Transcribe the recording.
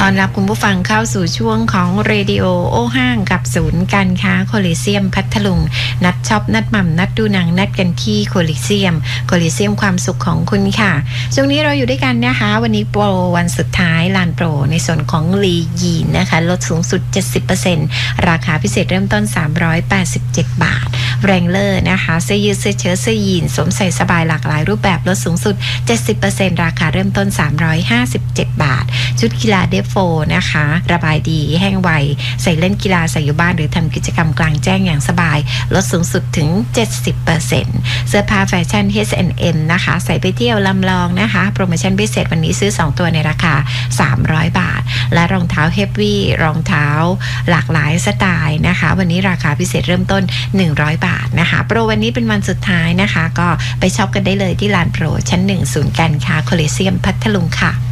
อนรับคุณผู้ฟังเข้าสู่ช่วงของเรดิโอโอห้างกับศูนย์การค้าโคลิเซียมพัทลุงนัดช็อปนัดหม่ำนัดดูหนังนัดกันที่โคลิเซียมความสุขของคุณค่ะช่วงนี้เราอยู่ด้วยกันนะคะวันนี้โปรวันสุดท้ายลานโปรในส่วนของลียีนนะคะลดสูงสุด 70% ราคาพิเศษเริ่มต้น387 บาทแรงเลอร์นะคะเสื้อยืดเสื้อเชิ้ตเสื้อยีนสวมใส่สบายหลากหลายรูปแบบลดสูงสุด 70% ราคาเริ่มต้น357 บาทชุดกีฬาเดฟโฟนะคะระบายดีแห้งไวใส่เล่นกีฬาใส่อยู่บ้านหรือทำกิจกรรมกลางแจ้งอย่างสบายลดสูงสุดถึง 70% เสื้อผ้าแฟชั่น H&M นะคะใส่ไปเที่ยวลำลองนะคะโปรโมชั่นพิเศษวันนี้ซื้อ2ตัวในราคา300 บาทและรองเท้าเฮฟวี่รองเท้าหลากหลายสไตล์นะคะวันนี้ราคาพิเศษเริ่มต้น100 บาทนะคะโปรวันนี้เป็นวันสุดท้ายนะคะก็ไปช็อปกันได้เลยที่ลานโปรชั้น1ศูนย์การค้าโคลิเซียมพัทลุงค่ะ